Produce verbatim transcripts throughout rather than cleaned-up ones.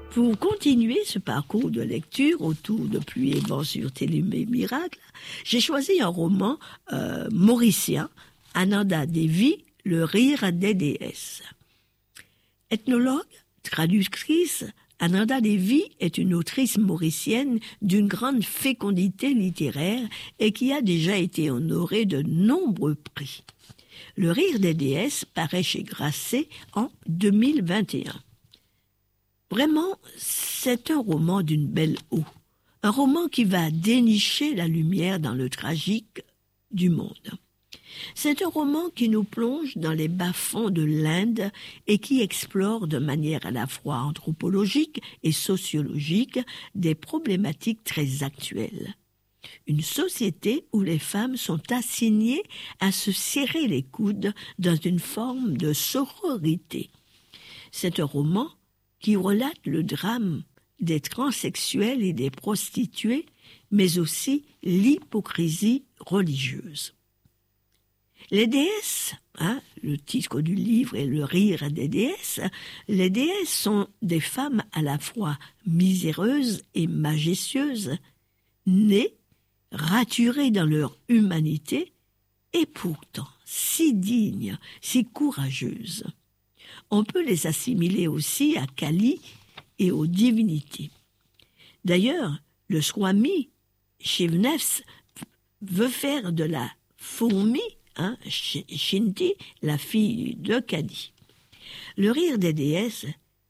Pour continuer ce parcours de lecture autour de Pluie et vent sur Télé Miracle, j'ai choisi un roman euh, mauricien, Ananda Devi, Le rire des déesses. Ethnologue, traductrice, Ananda Devi est une autrice mauricienne d'une grande fécondité littéraire et qui a déjà été honorée de nombreux prix. Le rire des déesses paraît chez Grasset en deux mille vingt et un. Vraiment, c'est un roman d'une belle eau. Un roman qui va dénicher la lumière dans le tragique du monde. C'est un roman qui nous plonge dans les bas-fonds de l'Inde et qui explore de manière à la fois anthropologique et sociologique des problématiques très actuelles. Une société où les femmes sont assignées à se serrer les coudes dans une forme de sororité. C'est un roman qui relate le drame des transsexuels et des prostituées, mais aussi l'hypocrisie religieuse. Les déesses, hein, le titre du livre est Le rire des déesses, les déesses sont des femmes à la fois miséreuses et majestueuses, nées, raturées dans leur humanité, et pourtant si dignes, si courageuses. On peut les assimiler aussi à Kali et aux divinités. D'ailleurs, le Swami Shivnesh veut faire de la fourmi, hein, Shinti, la fille de Kali. Le rire des déesses,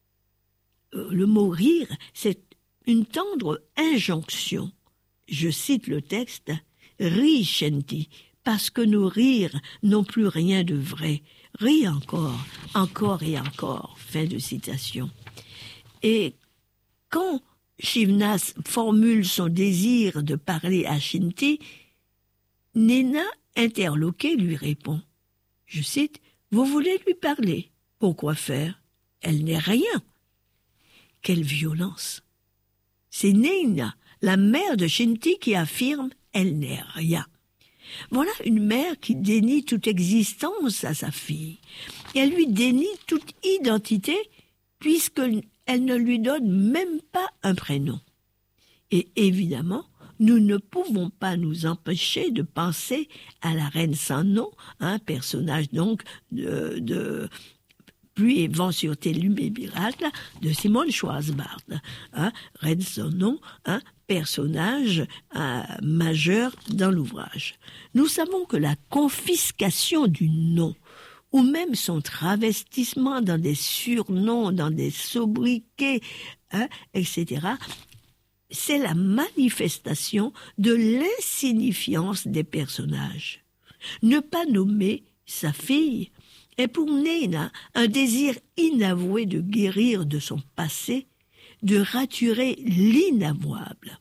le mot rire, c'est une tendre injonction. Je cite le texte, « Ris, Shinti, parce que nos rires n'ont plus rien de vrai. Ris encore, encore et encore. » Fin de citation. Et quand Shivnesh formule son désir de parler à Shinti, Nina, interloquée, lui répond, je cite, « Vous voulez lui parler? Pourquoi faire? Elle n'est rien. » Quelle violence! C'est Nina, la mère de Shinti, qui affirme « Elle n'est rien ». Voilà une mère qui dénie toute existence à sa fille. Elle lui dénie toute identité puisqu'elle ne lui donne même pas un prénom. Et évidemment, nous ne pouvons pas nous empêcher de penser à la reine sans nom, un personnage donc de, de Pluie et vent sur Télé Miracle de Simone Schwarzbart. Hein, reine sans nom, un personnage euh, majeur dans l'ouvrage. Nous savons que la confiscation du nom, ou même son travestissement dans des surnoms, dans des sobriquets, hein, et cetera, c'est la manifestation de l'insignifiance des personnages. Ne pas nommer sa fille est pour Nina un désir inavoué de guérir de son passé, de raturer l'inavouable.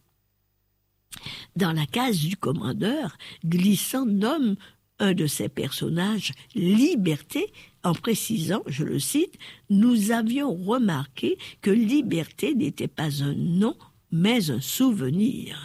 Dans la case du commandeur, Glissant nomme un de ses personnages Liberté, en précisant, je le cite, « Nous avions remarqué que Liberté n'était pas un nom, mais un souvenir. »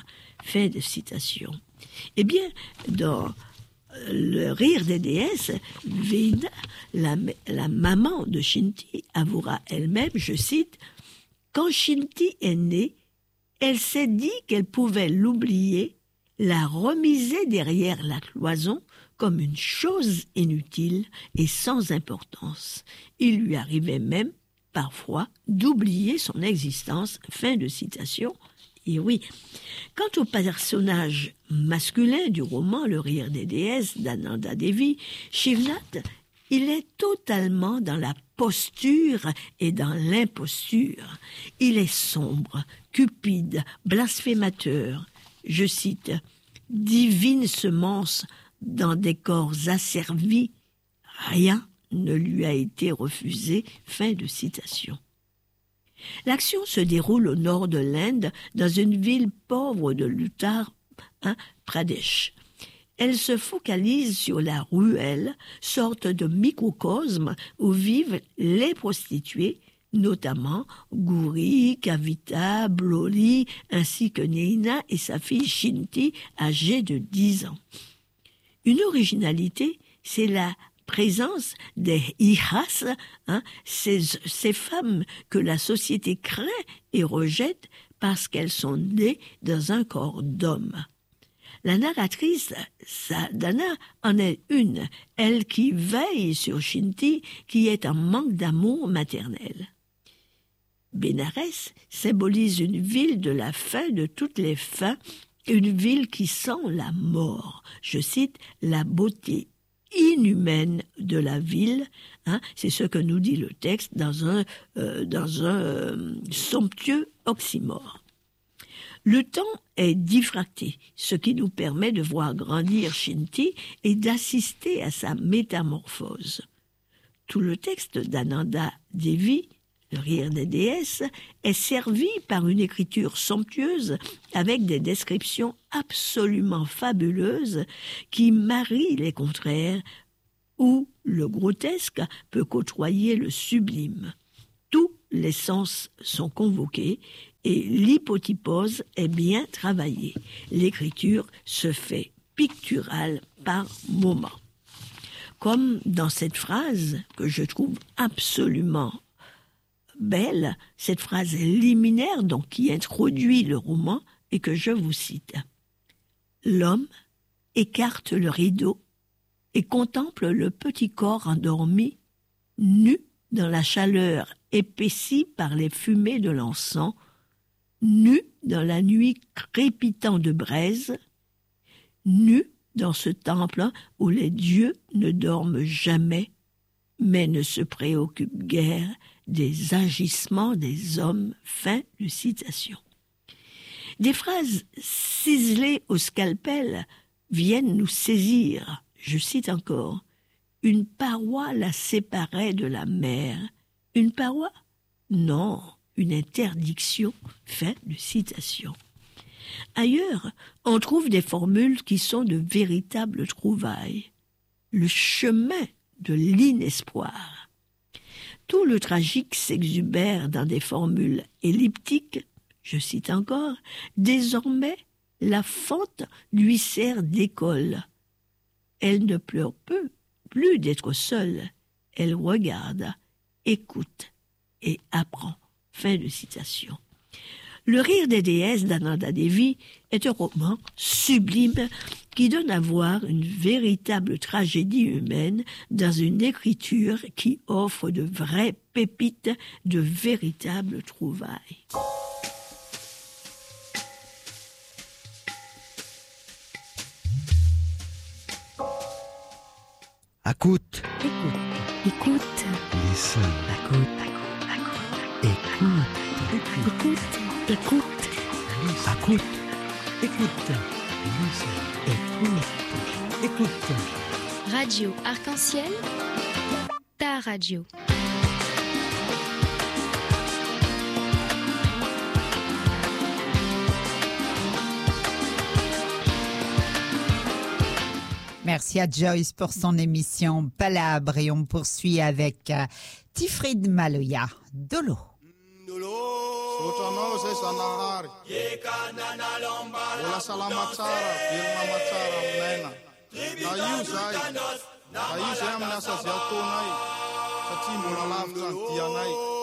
Fin de citation. Eh bien, dans Le rire des déesses, Veena, la, la maman de Shinti, avouera elle-même, je cite, « Quand Shinti est née, elle s'est dit qu'elle pouvait l'oublier, la remiser derrière la cloison comme une chose inutile et sans importance. Il lui arrivait même, parfois, d'oublier son existence. » Fin de citation. Et oui, quant au personnage masculin du roman Le rire des déesses d'Ananda Devi, Shivnath, il est totalement dans la posture et dans l'imposture. Il est sombre, cupide, blasphémateur. Je cite, « Divine semence dans des corps asservis, rien ne lui a été refusé. » Fin de citation. L'action se déroule au nord de l'Inde, dans une ville pauvre de l'Uttar hein, Pradesh. Elle se focalise sur la ruelle, sorte de microcosme où vivent les prostituées, notamment Gouri, Kavita, Bloli, ainsi que Nina et sa fille Shinti, âgée de dix ans. Une originalité, c'est la présence des hijas, hein, ces, ces femmes que la société craint et rejette parce qu'elles sont nées dans un corps d'homme. La narratrice, Sadhana, en est une, elle qui veille sur Shinti, qui est en manque d'amour maternel. Bénarès symbolise une ville de la fin de toutes les fins, une ville qui sent la mort. Je cite, la beauté inhumaine de la ville, hein, c'est ce que nous dit le texte dans un, euh, dans un euh, somptueux oxymore. Le temps est diffracté, ce qui nous permet de voir grandir Shinti et d'assister à sa métamorphose. Tout le texte d'Ananda Devi, le rire des déesses, est servi par une écriture somptueuse avec des descriptions absolument fabuleuses qui marient les contraires, où le grotesque peut côtoyer le sublime. Tous les sens sont convoqués et l'hypotypose est bien travaillée. L'écriture se fait picturale par moments. Comme dans cette phrase que je trouve absolument belle, cette phrase liminaire donc qui introduit le roman et que je vous cite. L'homme écarte le rideau et contemple le petit corps endormi, nu dans la chaleur épaissie par les fumées de l'encens, nu dans la nuit crépitant de braise, nu dans ce temple où les dieux ne dorment jamais, mais ne se préoccupent guère des agissements des hommes. Fin de citation. Des phrases ciselées au scalpel viennent nous saisir. Je cite encore. Une paroi la séparait de la mer. Une paroi? Non, une interdiction. Fin de citation. Ailleurs, on trouve des formules qui sont de véritables trouvailles. Le chemin de l'inespoir. Tout le tragique s'exubère dans des formules elliptiques. Je cite encore. Désormais, la fente lui sert d'école. Elle ne pleure peu, plus d'être seule. Elle regarde, écoute et apprend. Fin de citation. Le rire des déesses d'Ananda Devi est un roman sublime qui donne à voir une véritable tragédie humaine dans une écriture qui offre de vraies pépites, de véritables trouvailles. Écoute. Écoute. Écoute. Listen. Écoute. Écoute. Écoute. Écoute. Écoute. Écoute. Écoute. Écoute. Écoute. Radio Arc-en-Ciel, ta radio. Merci à Joyce pour son émission Palabre et on poursuit avec uh, Tifrid Maloya, Dolo. Sutano se sanahari. Yekana na lomba. Ola salamatsara, filma matsara mnena. Ayu sai. Ayu sai amna sa siato nai. Sa timo la lafta tianai.